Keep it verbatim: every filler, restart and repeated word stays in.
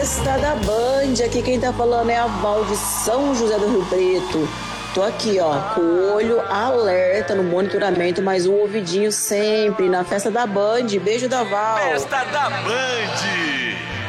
Festa da Band, aqui quem tá falando é a Val de São José do Rio Preto. Tô aqui, ó, com o olho alerta no monitoramento, mas o ouvidinho sempre na Festa da Band. Beijo da Val. Festa da Band.